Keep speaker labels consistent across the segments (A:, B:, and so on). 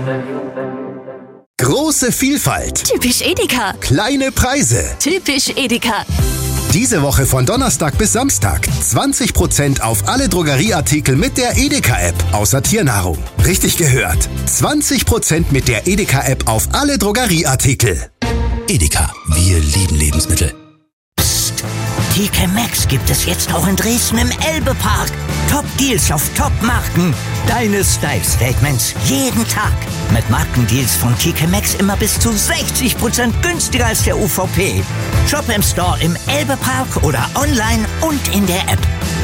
A: Große Vielfalt.
B: Typisch Edeka.
A: Kleine Preise.
B: Typisch Edeka.
A: Diese Woche von Donnerstag bis Samstag 20% auf alle Drogerieartikel mit der Edeka-App, außer Tiernahrung. Richtig gehört. 20% mit der Edeka-App auf alle Drogerieartikel.
C: Edeka, wir lieben Lebensmittel.
D: Psst, TK Maxx gibt es jetzt auch in Dresden im Elbe-Park. Top-Deals auf Top-Marken. Deine Style-Statements jeden Tag. Mit Markendeals von TK Maxx immer bis zu 60% günstiger als der UVP. Shop im Store im Elbe-Park oder online und in der App.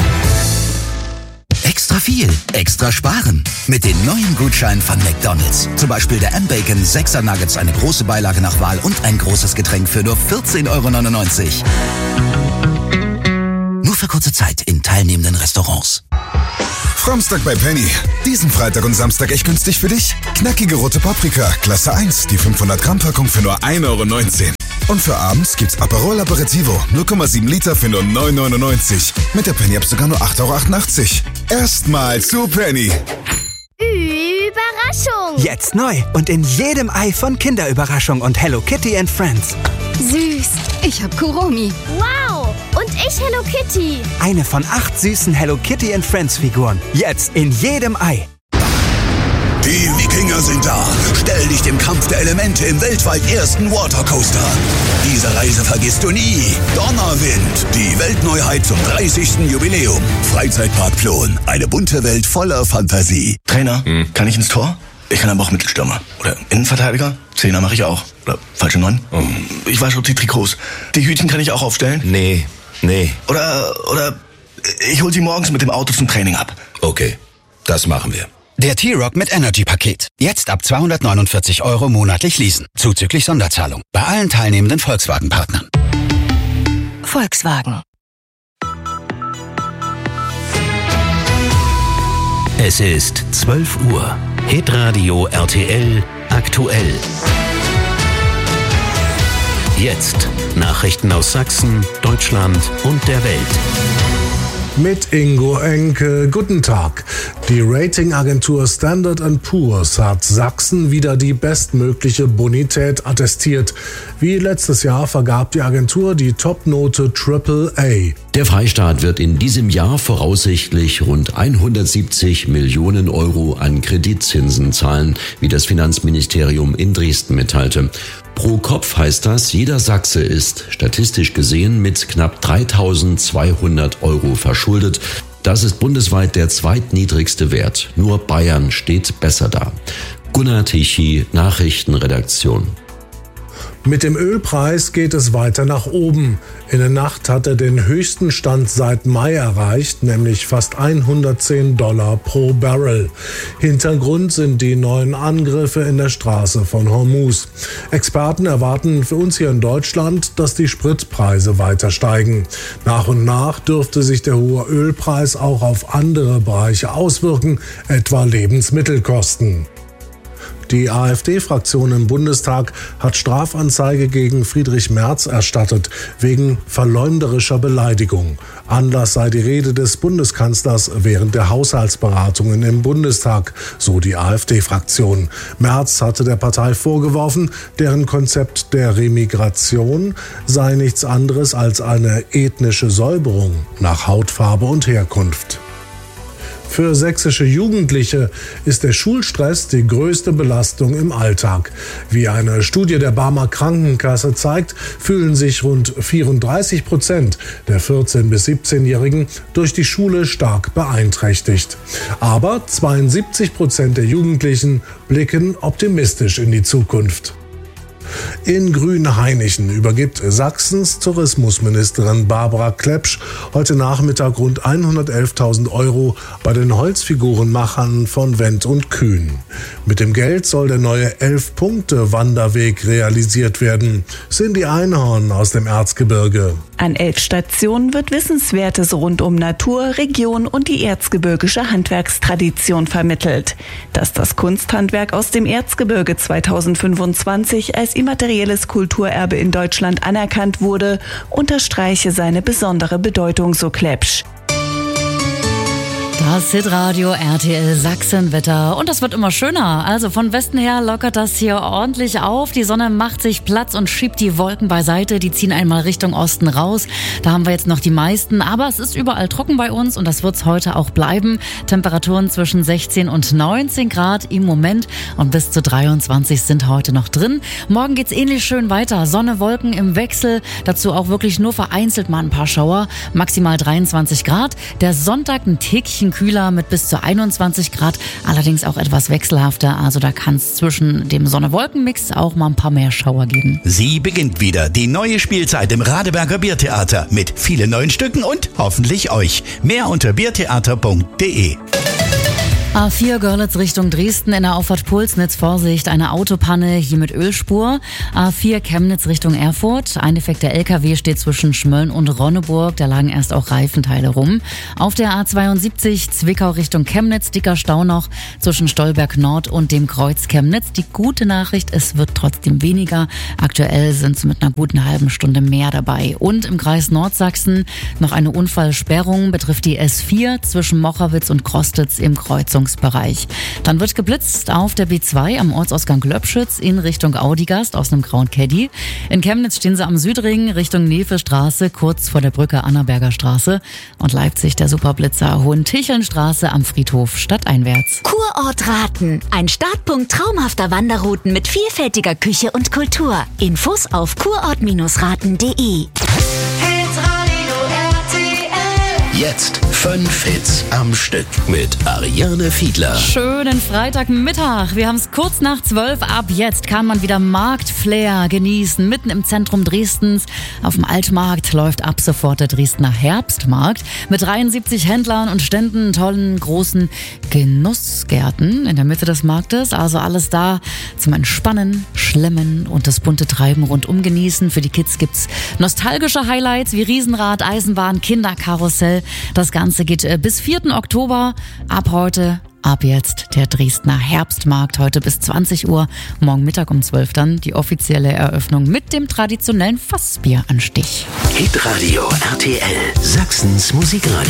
C: Extra viel, extra sparen. Mit den neuen Gutscheinen von McDonald's. Zum Beispiel der M-Bacon 6er Nuggets, eine große Beilage nach Wahl und ein großes Getränk für nur 14,99 €. Nur für kurze Zeit in teilnehmenden Restaurants.
E: Framstag bei Penny. Diesen Freitag und Samstag echt günstig für dich? Knackige rote Paprika, Klasse 1, die 500 Gramm Packung für nur 1,19 €. Und für abends gibt's Aperol Aperitivo, 0,7 Liter für nur 9,99 €. Mit der Penny-App sogar nur 8,88 €. Erstmal zu Penny.
F: Überraschung!
G: Jetzt neu und in jedem Ei von Kinderüberraschung und Hello Kitty and Friends.
F: Süß! Ich hab Kuromi. Wow! Und ich Hello Kitty.
G: Eine von 8 süßen Hello Kitty and Friends Figuren. Jetzt in jedem Ei.
C: Die Wikinger sind da. Stell dich dem Kampf der Elemente im weltweit ersten Watercoaster. Diese Reise vergisst du nie. Donnerwind, die Weltneuheit zum 30. Jubiläum. Freizeitpark Plon, eine bunte Welt voller Fantasie.
H: Trainer, kann ich ins Tor? Ich kann aber auch Mittelstürmer. Oder Innenverteidiger? Zehner mache ich auch. Oder falsche 9? Ich wasche die Trikots. Die Hütchen kann ich auch aufstellen?
C: Nee.
H: Oder ich hol sie morgens mit dem Auto zum Training ab.
C: Okay, das machen wir.
I: Der T-Rock mit Energy-Paket. Jetzt ab 249 € monatlich leasen. Zuzüglich Sonderzahlung. Bei allen teilnehmenden Volkswagen-Partnern.
B: Volkswagen.
J: Es ist 12 Uhr. Hitradio RTL aktuell. Jetzt Nachrichten aus Sachsen, Deutschland und der Welt.
K: Mit Ingo Enke, guten Tag. Die Ratingagentur Standard & Poor's hat Sachsen wieder die bestmögliche Bonität attestiert. Wie letztes Jahr vergab die Agentur die Topnote AAA.
J: Der Freistaat wird in diesem Jahr voraussichtlich rund 170 Millionen € an Kreditzinsen zahlen, wie das Finanzministerium in Dresden mitteilte. Pro Kopf heißt das, jeder Sachse ist statistisch gesehen mit knapp 3.200 € verschuldet. Das ist bundesweit der zweitniedrigste Wert. Nur Bayern steht besser da. Gunnar Tichy, Nachrichtenredaktion.
K: Mit dem Ölpreis geht es weiter nach oben. In der Nacht hat er den höchsten Stand seit Mai erreicht, nämlich fast $110 pro Barrel. Hintergrund sind die neuen Angriffe in der Straße von Hormuz. Experten erwarten für uns hier in Deutschland, dass die Spritpreise weiter steigen. Nach und nach dürfte sich der hohe Ölpreis auch auf andere Bereiche auswirken, etwa Lebensmittelkosten. Die AfD-Fraktion im Bundestag hat Strafanzeige gegen Friedrich Merz erstattet, wegen verleumderischer Beleidigung. Anlass sei die Rede des Bundeskanzlers während der Haushaltsberatungen im Bundestag, so die AfD-Fraktion. Merz hatte der Partei vorgeworfen, deren Konzept der Remigration sei nichts anderes als eine ethnische Säuberung nach Hautfarbe und Herkunft. Für sächsische Jugendliche ist der Schulstress die größte Belastung im Alltag. Wie eine Studie der Barmer Krankenkasse zeigt, fühlen sich rund 34% der 14- bis 17-Jährigen durch die Schule stark beeinträchtigt. Aber 72% der Jugendlichen blicken optimistisch in die Zukunft. In Grünhainichen übergibt Sachsens Tourismusministerin Barbara Klepsch heute Nachmittag rund 111.000 € bei den Holzfigurenmachern von Wendt und Kühn. Mit dem Geld soll der neue 11-Punkte-Wanderweg realisiert werden. Cindy Einhorn aus dem Erzgebirge.
L: An 11 Stationen wird Wissenswertes rund um Natur, Region und die erzgebirgische Handwerkstradition vermittelt. Dass das Kunsthandwerk aus dem Erzgebirge 2025 als immaterielles Kulturerbe in Deutschland anerkannt wurde, unterstreiche seine besondere Bedeutung, so Klepsch.
M: Das Hitradio RTL Sachsenwetter. Und das wird immer schöner. Also von Westen her lockert das hier ordentlich auf. Die Sonne macht sich Platz und schiebt die Wolken beiseite. Die ziehen einmal Richtung Osten raus. Da haben wir jetzt noch die meisten. Aber es ist überall trocken bei uns und das wird es heute auch bleiben. Temperaturen zwischen 16 und 19 Grad im Moment und bis zu 23 sind heute noch drin. Morgen geht's ähnlich schön weiter. Sonne, Wolken im Wechsel. Dazu auch wirklich nur vereinzelt mal ein paar Schauer. Maximal 23 Grad. Der Sonntag ein Tickchen kühler mit bis zu 21 Grad, allerdings auch etwas wechselhafter. Also da kann es zwischen dem Sonne-Wolken-Mix auch mal ein paar mehr Schauer geben.
N: Sie beginnt wieder, die neue Spielzeit im Radeberger Biertheater mit vielen neuen Stücken und hoffentlich euch. Mehr unter biertheater.de.
M: A4 Görlitz Richtung Dresden in der Auffahrt Pulsnitz. Vorsicht, eine Autopanne hier mit Ölspur. A4 Chemnitz Richtung Erfurt. Ein defekter LKW steht zwischen Schmölln und Ronneburg. Da lagen erst auch Reifenteile rum. Auf der A72 Zwickau Richtung Chemnitz. Dicker Stau noch zwischen Stolberg Nord und dem Kreuz Chemnitz. Die gute Nachricht, es wird trotzdem weniger. Aktuell sind es mit einer guten halben Stunde mehr dabei. Und im Kreis Nordsachsen noch eine Unfallsperrung. Betrifft die S4 zwischen Mochawitz und Krostitz im Kreuzungsbereich. Dann wird geblitzt auf der B2 am Ortsausgang Glöbschütz in Richtung Audigast aus einem grauen Caddy. In Chemnitz stehen sie am Südring Richtung Nevestraße, kurz vor der Brücke Annaberger Straße. Und Leipzig der Superblitzer Hohentichelnstraße am Friedhof stadteinwärts.
B: Kurort Raten. Ein Startpunkt traumhafter Wanderrouten mit vielfältiger Küche und Kultur. Infos auf kurort-raten.de.
N: Jetzt 5 Hits am Stück mit Ariane Fiedler.
M: Schönen Freitagmittag. Wir haben es kurz nach 12. Ab jetzt kann man wieder Marktflair genießen. Mitten im Zentrum Dresdens. Auf dem Altmarkt läuft ab sofort der Dresdner Herbstmarkt. Mit 73 Händlern und Ständen, tollen, großen Genussgärten in der Mitte des Marktes. Also alles da zum Entspannen, Schlemmen und das bunte Treiben rundum genießen. Für die Kids gibt's nostalgische Highlights wie Riesenrad, Eisenbahn, Kinderkarussell. Das Ganze geht bis 4. Oktober. Ab heute, ab jetzt der Dresdner Herbstmarkt. Heute bis 20 Uhr. Morgen Mittag um 12 dann die offizielle Eröffnung mit dem traditionellen Fassbieranstich.
N: Hitradio RTL, Sachsens Musikradio.